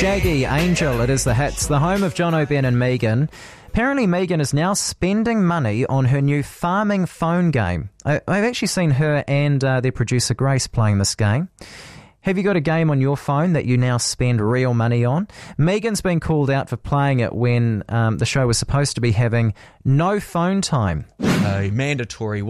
Shaggy, Angel, it is the hits, the home of John O'Ben and Megan. Apparently Megan is now spending money on her new farming phone game. I've actually seen her and their producer Grace playing this game. Have you got a game on your phone that you now spend real money on? Megan's been called out for playing it when the show was supposed to be having no phone time. A mandatory